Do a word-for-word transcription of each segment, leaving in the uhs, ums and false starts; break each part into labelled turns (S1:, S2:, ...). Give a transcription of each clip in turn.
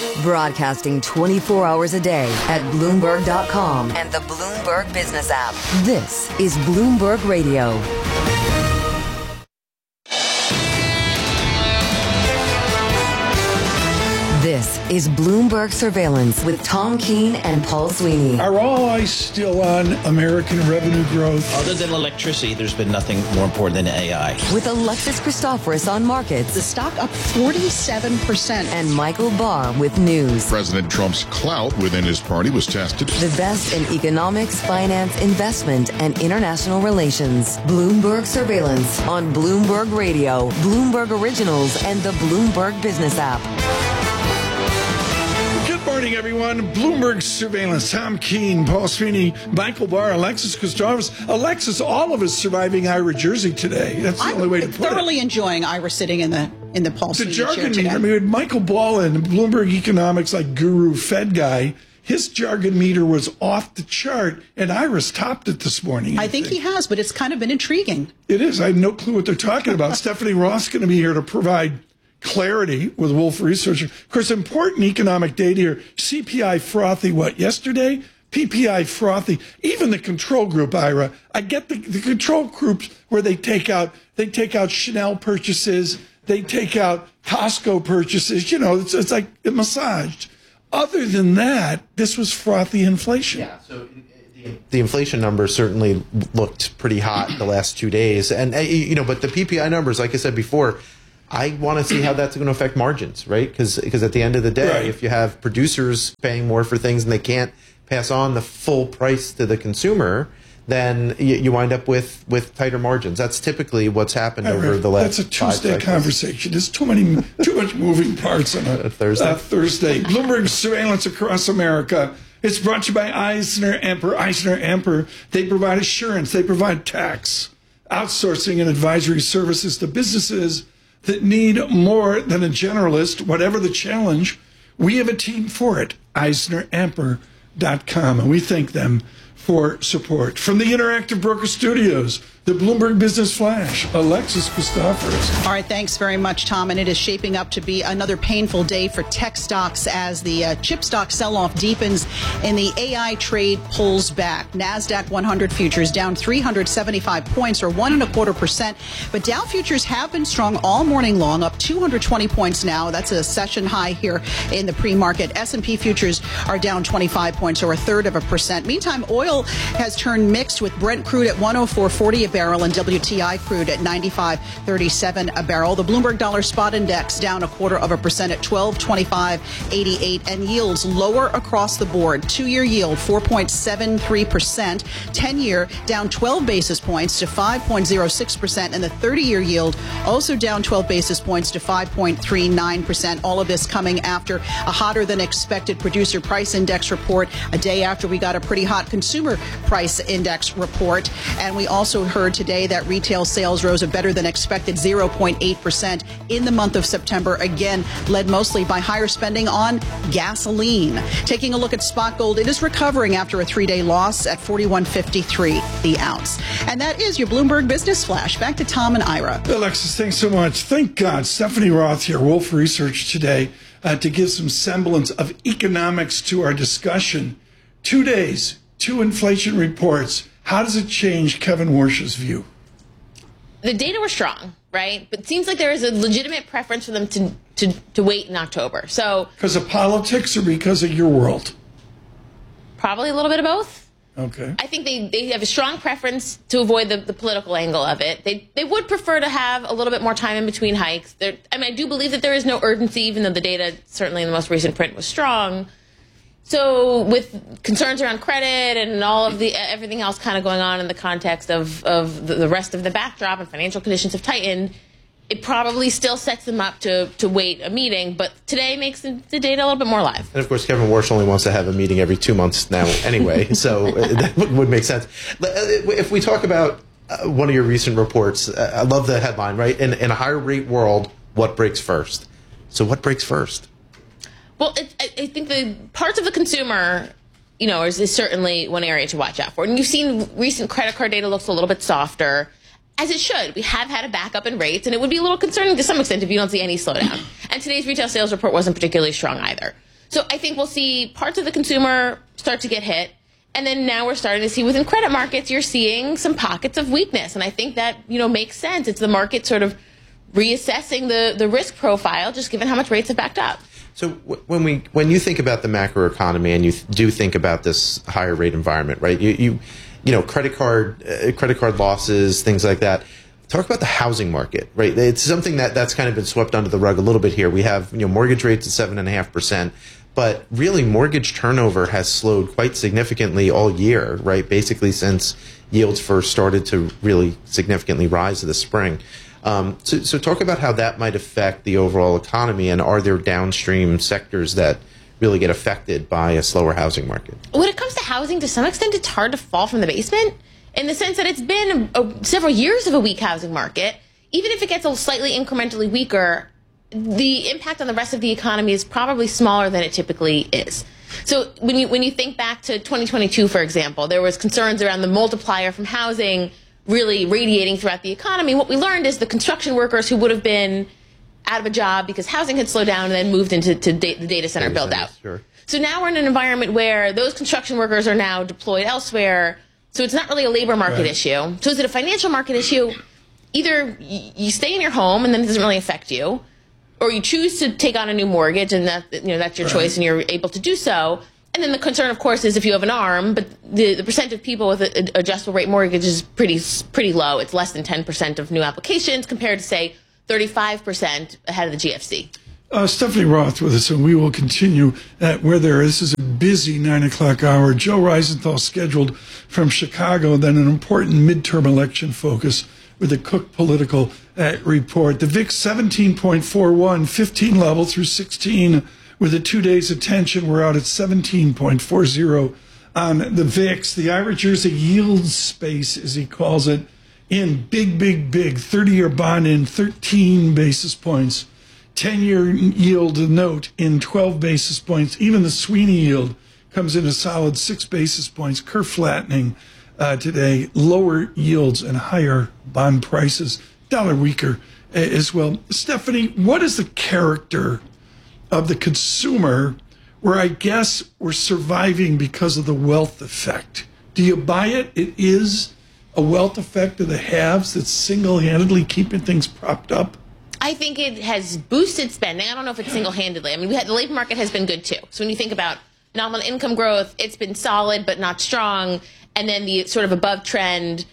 S1: Broadcasting twenty-four hours a day at Bloomberg dot com and the Bloomberg Business app. This is Bloomberg Radio. This is Bloomberg Surveillance with Tom Keene and Paul Sweeney.
S2: Are all eyes still on American revenue growth?
S3: Other than electricity, there's been nothing more important than A I.
S1: With Alexis Christoforous on markets.
S4: The stock up forty-seven percent.
S1: And Michael Barr with news.
S5: President Trump's clout within his party was tested.
S1: The best in economics, finance, investment, and international relations. Bloomberg Surveillance on Bloomberg Radio, Bloomberg Originals, and the Bloomberg Business app.
S2: Good morning, everyone. Bloomberg Surveillance. Tom Keene, Paul Sweeney, Michael Barr, Alexis Christoforous. Alexis, all of us surviving Ira Jersey today. That's the
S4: I'm
S2: only way to put it.
S4: thoroughly enjoying Ira sitting in the in the Paul
S2: The
S4: Sweeney
S2: jargon
S4: chair
S2: meter.
S4: today.
S2: I mean, with Michael Ballin, Bloomberg Economics, like guru Fed guy, his jargon meter was off the chart, and Ira's topped it this morning.
S4: I think he has, but it's kind of been intriguing.
S2: It is. I have no clue what they're talking about. Stephanie Ross going to be here to provide clarity with Wolf Research. Of course, important economic data here. C P I frothy, what, yesterday? P P I frothy. Even the control group, Ira. I get the, the control groups where they take out they take out Chanel purchases, they take out Costco purchases. You know, it's, it's like it massaged. Other than that, this was frothy inflation.
S6: Yeah, so the inflation numbers certainly looked pretty hot the last two days. And, you know, but the P P I numbers, like I said before, I want to see how that's going to affect margins, right? Because at the end of the day,
S2: Right.
S6: if you have producers paying more for things and they can't pass on the full price to the consumer, then you, you wind up with, with tighter margins. That's typically what's happened
S2: Ira,
S6: over the last
S2: That's a
S6: five
S2: Tuesday
S6: cycles.
S2: conversation. There's too many, too much moving parts on a,
S6: A Thursday.
S2: a Thursday. Bloomberg Surveillance across America. It's brought to you by Eisner Amper. Eisner Amper. They provide assurance. They provide tax, outsourcing, and advisory services to businesses that need more than a generalist, whatever the challenge. We have a team for it, Eisner Amper dot com, and we thank them for support. From the Interactive Broker Studios, the Bloomberg Business Flash, Alexis Christoforous.
S4: All right, thanks very much, Tom. And it is shaping up to be another painful day for tech stocks as the uh, chip stock sell-off deepens and the A I trade pulls back. NASDAQ one hundred futures down three hundred seventy-five points, or one and a quarter percent. But Dow futures have been strong all morning long, up two hundred twenty points now. That's a session high here in the pre-market. S and P futures are down twenty-five points, or a third of a percent. Meantime, oil has turned mixed, with Brent crude at one oh four forty a barrel and W T I crude at ninety-five thirty-seven a barrel. The Bloomberg Dollar Spot Index down a quarter of a percent at twelve twenty-five eighty-eight, and yields lower across the board. Two-year yield four point seven three percent, ten-year down twelve basis points to five point oh six percent, and the thirty-year yield also down twelve basis points to five point three nine percent. All of this coming after a hotter than expected producer price index report, a day after we got a pretty hot consumer price index report. And we also heard today that retail sales rose a better than expected zero point eight percent in the month of September, again led mostly by higher spending on gasoline. Taking a look at spot gold, it is recovering after a three-day loss at forty-one fifty-three the ounce. And that is your Bloomberg Business Flash. Back to Tom and Ira.
S2: Alexis, thanks so much. Thank God. Stephanie Roth here, Wolf Research today, uh, to give some semblance of economics to our discussion. Two days, two inflation reports. How does it change Kevin Warsh's view?
S7: The data were strong, right? But it seems like there is a legitimate preference for them to, to, to wait in October. So
S2: Because of politics or because of your world?
S7: probably a little bit of both.
S2: Okay.
S7: I think they, they have a strong preference to avoid the, the political angle of it. They they would prefer to have a little bit more time in between hikes. They're, I mean, I do believe that there is no urgency, even though the data, certainly in the most recent print, was strong. So with concerns around credit and all of the everything else kind of going on in the context of, of the, the rest of the backdrop, and financial conditions have tightened, it probably still sets them up to, to wait a meeting. But today makes the, the data a little bit more live.
S6: And of course, Kevin Warsh only wants to have a meeting every two months now anyway, so that would make sense. If we talk about uh, one of your recent reports, uh, I love the headline, right? In, in a higher rate world, what breaks first? So what breaks first?
S7: Well, it, I, I think the parts of the consumer, you know, is, is certainly one area to watch out for. And you've seen recent credit card data looks a little bit softer, as it should. We have had a backup in rates, and it would be a little concerning to some extent if you don't see any slowdown. And today's retail sales report wasn't particularly strong either. So I think we'll see parts of the consumer start to get hit. And then now we're starting to see within credit markets, you're seeing some pockets of weakness. And I think that, you know, makes sense. It's the market sort of reassessing the, the risk profile, just given how much rates have backed up.
S6: So when we when you think about the macroeconomy and you th- do think about this higher rate environment, right? You you, you know, credit card uh, credit card losses, things like that. Talk about the housing market, right? It's something that, that's kind of been swept under the rug a little bit here. We have, you know, mortgage rates at seven and a half percent, but really mortgage turnover has slowed quite significantly all year, right? Basically since yields first started to really significantly rise this spring. Um, so, so talk about how that might affect the overall economy, and are there downstream sectors that really get affected by a slower housing market?
S7: When it comes to housing, to some extent, it's hard to fall from the basement, in the sense that it's been a, a, several years of a weak housing market. Even if it gets a slightly incrementally weaker, the impact on the rest of the economy is probably smaller than it typically is. So when you when you think back to twenty twenty-two, for example, there was concerns around the multiplier from housing really radiating throughout the economy. What we learned is the construction workers who would have been out of a job because housing had slowed down and then moved into to da- the data center build out.
S6: Sure.
S7: So now we're in an environment where those construction workers are now deployed elsewhere. So it's not really a labor market
S2: Right.
S7: issue. So is it a financial market issue? Either y- you stay in your home and then it doesn't really affect you, or you choose to take on a new mortgage and that, you know, that's your
S2: Right.
S7: choice and you're able to do so. And then the concern, of course, is if you have an ARM, but the, the percent of people with an adjustable rate mortgage is pretty pretty low. It's less than ten percent of new applications compared to, say, thirty-five percent ahead of the G F C.
S2: Uh, Stephanie Roth with us, and we will continue at where there is. This is a busy nine o'clock hour. Joe Reisenthal scheduled from Chicago, then an important midterm election focus with the Cook Political uh, Report. The V I X seventeen point four one, fifteen level through sixteen. With the two days of tension, we're out at seventeen point four zero on the V I X. The Ira Jersey yield space, as he calls it, in big, big, big. thirty-year bond in thirteen basis points. ten-year yield note in twelve basis points. Even the Sweeney yield comes in a solid six basis points. Curve flattening uh, today. Lower yields and higher bond prices. Dollar weaker uh, as well. Stephanie, what is the character of the consumer where I guess we're surviving because of the wealth effect? Do you buy it? It is a wealth effect of the haves that's single-handedly keeping things propped up?
S7: I think it has boosted spending. I don't know if it's single-handedly. I mean, we had, the labor market has been good, too. So when you think about nominal income growth, it's been solid but not strong. And then the sort of above-trend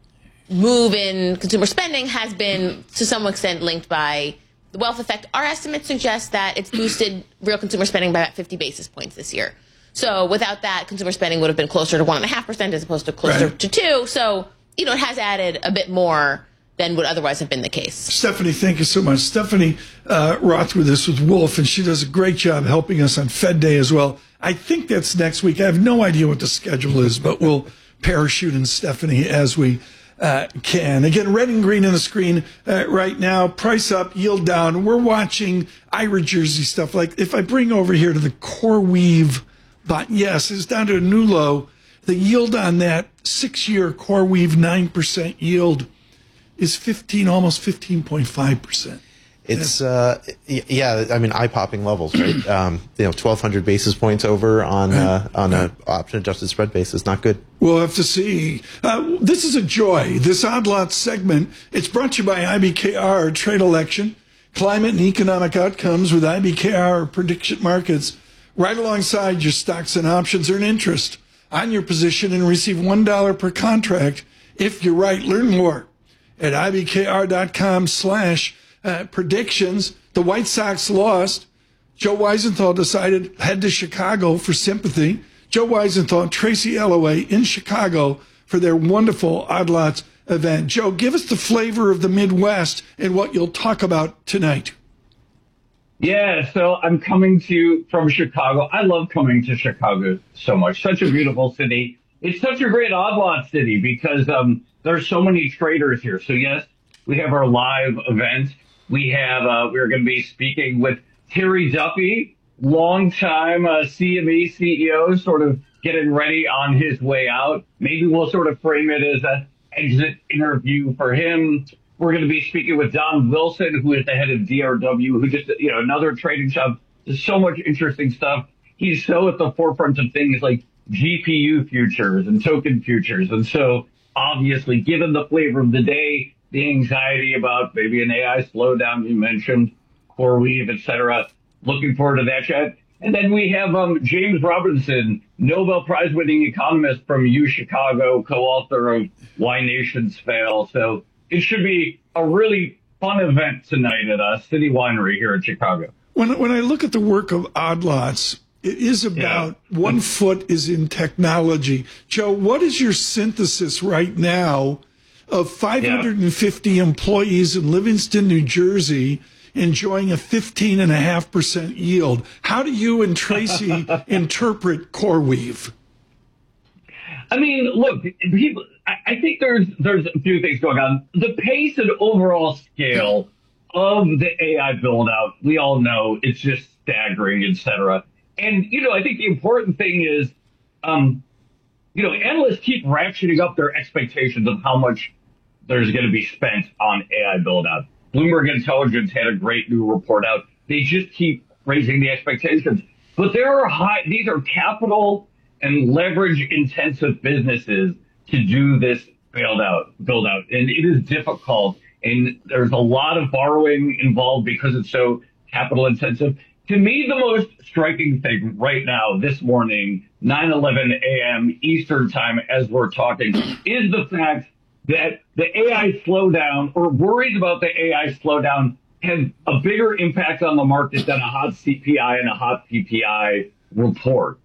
S7: move in consumer spending has been, to some extent, linked by the wealth effect. Our estimates suggest that it's boosted real consumer spending by about fifty basis points this year. So without that, consumer spending would have been closer to one point five percent as opposed to closer
S2: Right.
S7: to two. So, you know, it has added a bit more than would otherwise have been the case.
S2: Stephanie, thank you so much. Stephanie uh, Roth with us with Wolf, and she does a great job helping us on Fed Day as well. I think that's next week. I have no idea what the schedule is, but we'll parachute in Stephanie as we Uh, can. Again, red and green on the screen uh, right now. Price up, yield down. We're watching Ira Jersey stuff. Like if I bring over here to the CoreWeave bot, yes, it's down to a new low. The yield on that six-year CoreWeave nine percent yield is fifteen, almost fifteen point five percent.
S6: It's uh, yeah, I mean, eye-popping levels, right? Um, you know, twelve hundred basis points over on uh, on a option-adjusted spread basis, not good.
S2: We'll have to see. Uh, this is a joy. This Odd Lot segment. It's brought to you by I B K R Trade Election, Climate and Economic Outcomes with I B K R Prediction Markets. Right alongside your stocks and options, earn interest on your position and receive one dollar per contract if you're right. Learn more at ibkr.com slash Uh, predictions. The White Sox lost. Joe Weisenthal decided head to Chicago for sympathy. Joe Weisenthal and Tracy Ellaway in Chicago for their wonderful Odd Lots event. Joe, give us the flavor of the Midwest and what you'll talk about tonight.
S8: Yeah, so I'm coming to you from Chicago. I love coming to Chicago so much. Such a beautiful city. It's such a great Odd Lot city because um, there's so many traders here. So yes, we have our live event. We have, uh, we're going to be speaking with Terry Duffy, longtime uh, C M E C E O, sort of getting ready on his way out. Maybe we'll sort of frame it as an exit interview for him. We're going to be speaking with Don Wilson, who is the head of D R W, who just, you know, another trading shop There's so much interesting stuff. He's so at the forefront of things like G P U futures and token futures. And so obviously, given the flavor of the day, the anxiety about maybe an A I slowdown you mentioned, CoreWeave, et cetera, looking forward to that chat. And then we have um, James Robinson, Nobel Prize winning economist from U Chicago, co-author of Why Nations Fail. So it should be a really fun event tonight at uh, City Winery here in Chicago.
S2: When, when I look at the work of Odd Lots, it is about yeah. one foot is in technology. Joe, what is your synthesis right now of five hundred fifty yeah. employees in Livingston, New Jersey, enjoying a fifteen point five percent yield? How do you and Tracy interpret CoreWeave?
S8: I mean, look, people, I think there's there's a few things going on. The pace and overall scale of the A I build out, we all know it's just staggering, et cetera. And, you know, I think the important thing is, um, you know, analysts keep ratcheting up their expectations of how much there's going to be spent on A I build out. Bloomberg Intelligence had a great new report out. They just keep raising the expectations. But there are high, these are capital and leverage intensive businesses to do this build out, build out. And it is difficult. And there's a lot of borrowing involved because it's so capital intensive. To me, the most striking thing right now, this morning, nine eleven a.m. Eastern time, as we're talking, is the fact that the A I slowdown, or worries about the A I slowdown, have a bigger impact on the market than a hot C P I and a hot P P I report.